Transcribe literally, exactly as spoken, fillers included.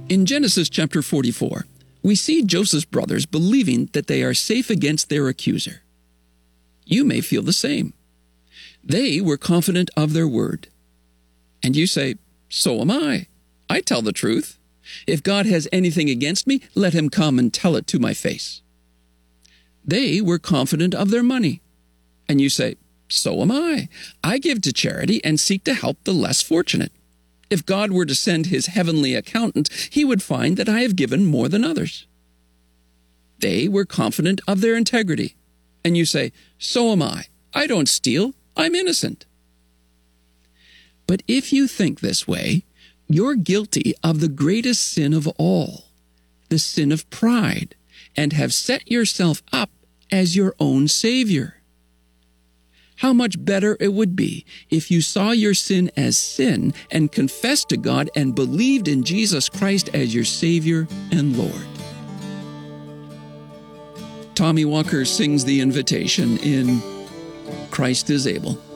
In Genesis chapter forty-four, we see Joseph's brothers believing that they are safe against their accuser. You may feel the same. They were confident of their word. And you say, so am I. I tell the truth. If God has anything against me, let him come and tell it to my face. They were confident of their money. And you say, so am I. I give to charity and seek to help the less fortunate. If God were to send his heavenly accountant, he would find that I have given more than others. They were confident of their integrity. And you say, so am I. I don't steal. I'm innocent. But if you think this way, you're guilty of the greatest sin of all, the sin of pride, and have set yourself up as your own Savior. How much better it would be if you saw your sin as sin and confessed to God and believed in Jesus Christ as your Savior and Lord. Tommy Walker sings the invitation in Christ is Able.